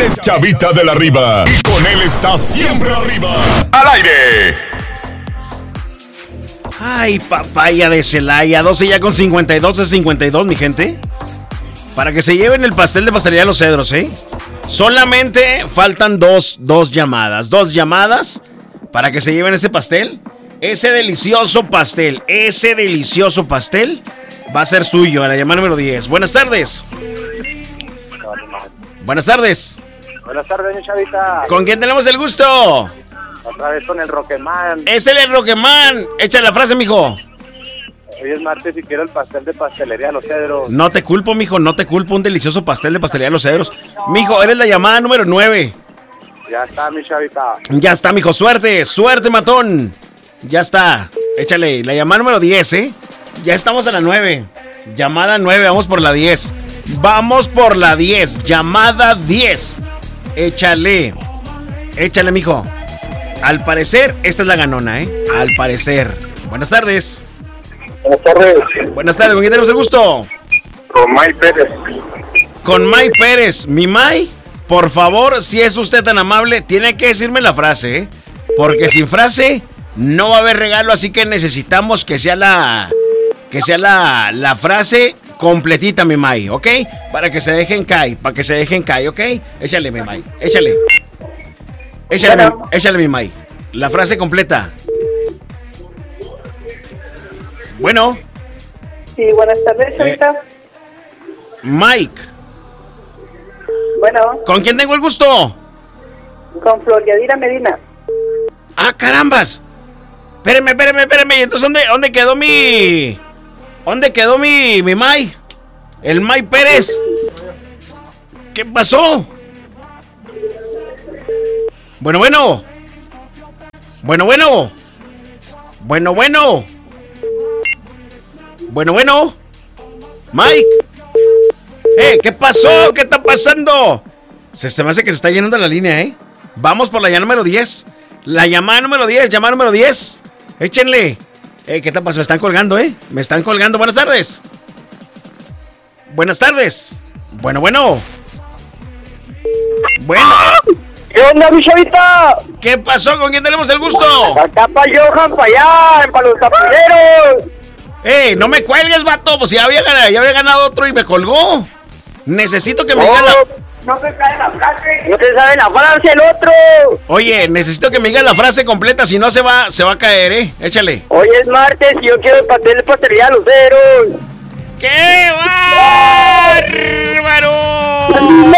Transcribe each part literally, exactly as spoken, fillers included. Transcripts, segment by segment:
Él es Chavita de la Riva y con él está siempre arriba. ¡Al aire! Ay, papaya de Celaya, doce ya con cincuenta y dos de cincuenta y dos, mi gente. Para que se lleven el pastel de Pastelería Los Cedros, ¿eh? Solamente faltan dos, dos llamadas. Dos llamadas para que se lleven ese pastel. Ese delicioso pastel, ese delicioso pastel va a ser suyo a la llamada número diez. Buenas tardes. Buenas tardes. Buenas tardes, mi Chavita. ¿Con quién tenemos el gusto? Otra vez con el Roqueman. Es el Roqueman. Echa la frase, mijo. Hoy es martes y quiero el pastel de Pastelería Los Cedros. No te culpo, mijo, no te culpo. Un delicioso pastel de Pastelería Los Cedros. Mijo, eres la llamada número nueve. Ya está, mi Chavita. Ya está, mijo. Suerte, suerte, matón. Ya está. Échale, la llamada número diez, ¿eh? Ya estamos a la nueve. Llamada nueve, vamos por la diez. Vamos por la diez. Llamada diez. Échale. Échale, mijo. Al parecer, esta es la ganona, ¿eh? Al parecer. Buenas tardes. Buenas tardes. Buenas tardes, ¿con quién tenemos el gusto? Con May Pérez. Con May Pérez. Mi May, por favor, si es usted tan amable, tiene que decirme la frase, ¿eh? Porque sin frase no va a haber regalo, así que necesitamos que sea la... Que sea la, la frase completita, mi May, ¿ok? Para que se dejen caer, para que se dejen caer, ¿ok? Échale, mi May, échale. Échale, mi, échale, mi May. La frase completa. Bueno. Sí, buenas tardes, Chavita. Eh, Mike. Bueno. ¿Con quién tengo el gusto? Con Floriadira Medina. ¡Ah, carambas! Espéreme, espéreme, espéreme. ¿Y entonces dónde, dónde quedó mi... ¿Dónde quedó mi, mi May? El May Pérez. ¿Qué pasó? Bueno, bueno. Bueno, bueno. Bueno, bueno. Bueno, bueno. Mike. Eh, ¿qué pasó? ¿Qué está pasando? Se, se me hace que se está llenando la línea, ¿eh? Vamos por la llamada número diez. La llamada número diez, llamada número diez. Échenle. Eh, ¿qué te pasó? Me están colgando, ¿eh? Me están colgando. Buenas tardes. Buenas tardes. Bueno, bueno. Bueno. ¿Qué onda, mi Chavita? ¿Qué pasó? ¿Con quién tenemos el gusto? Acá para Johan, para allá, para los tapiceros. Eh, no me cuelgues, vato. Pues ya había ganado, ya había ganado otro y me colgó. Necesito que me No, diga la... no se sabe la frase. No se sabe la frase el otro. Oye, necesito que me diga la frase completa, si no se va, se va a caer, ¿eh? Échale. Hoy es martes y yo quiero el pastel de Pastelería Los Cedros. ¡Qué bárbaro!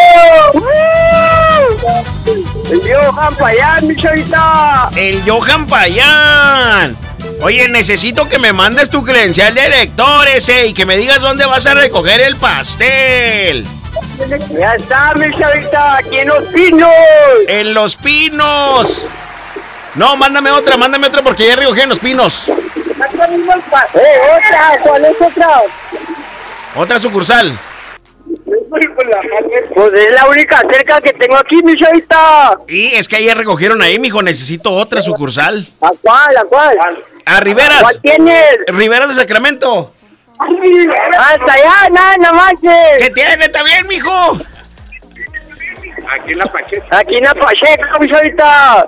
El Johan Payán, mi Chavita. El Johan Payán. Oye, necesito que me mandes tu credencial de lector ese y que me digas dónde vas a recoger el pastel. Ya está, mi Chavita, aquí en Los Pinos. En Los Pinos. No, mándame otra, mándame otra porque ya recogí en Los Pinos. Eh, otra, ¿cuál es otra? Otra sucursal. Pues es la única cerca que tengo aquí, mi Chavita. Y es que ayer recogieron ahí, mijo, necesito otra sucursal. ¿A cuál, a cuál? A Riveras. ¿Cuál tienes? Riveras de Sacramento. Hasta allá, nada, no manches. ¿Qué tiene? ¿Está bien, mijo? Aquí en la Pacheco. Aquí en la Pacheco, mi Chavita.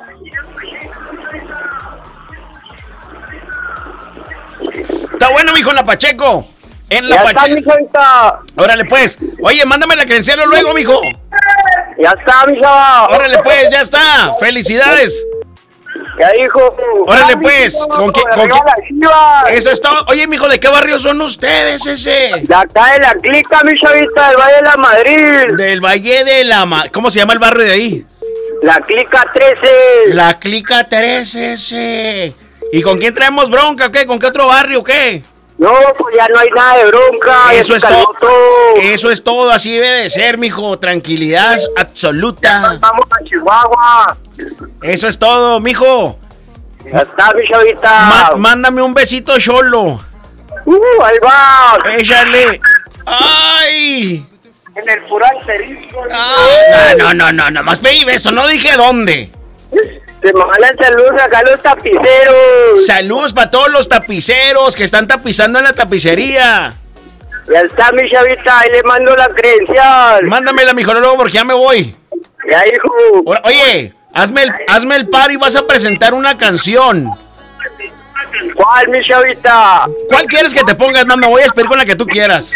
Está bueno, mijo, en la Pacheco. En la Ya está, mi Pacheco. Chavita. Órale, pues. Oye, mándame la credencial luego, mijo. Ya está, mi Chava. Órale, pues, ya está. Felicidades. Ya dijo. Órale, pues. ¿Con qué? ¿Con qué? Arriba las Chivas. Eso es todo. Oye, mijo, ¿de qué barrio son ustedes ese? De acá de la clica, mi Chavita, del Valle de la Madrid. Del Valle de la... Ma... ¿Cómo se llama el barrio de ahí? La clica trece. La Clica tres ese. ¿Y con quién traemos bronca o qué? ¿Con qué otro barrio o qué? No, pues ya no hay nada de bronca. Eso ya es se calmó todo. todo. Eso es todo, así debe de ser, mijo. Tranquilidad absoluta. Vamos a Chihuahua. Eso es todo, mijo. Ya está, mi Chavita. Ma- mándame un besito, cholo. Uh, ahí va. Échale. ¡Ay! En el puro asterisco. Ah, no, no, no, no, más pedí beso, no dije dónde. Te mandan saludos acá los tapiceros. Saludos para todos los tapiceros que están tapizando en la tapicería. Ya está, mi Chavita, ahí le mando la credencial. Mándamela, mijo, luego porque ya me voy. Ya, hijo. Ora- Oye, hazme el, hazme el par y vas a presentar una canción. ¿Cuál, mi chavita? ¿Cuál quieres que te pongas? No, me voy a esperar con la que tú quieras.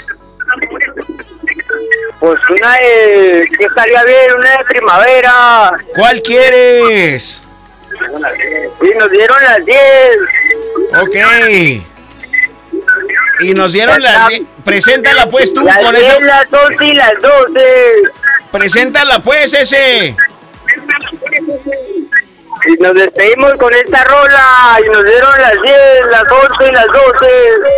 Pues una de... ¿Qué estaría bien? Una de primavera. ¿Cuál quieres? Y nos dieron las diez. Ok. Y nos dieron la... Preséntala pues tú Las con diez, eso. las once y las doce. Preséntala pues ese. Y nos despedimos con esta rola. Y nos dieron las diez, las once y las doce.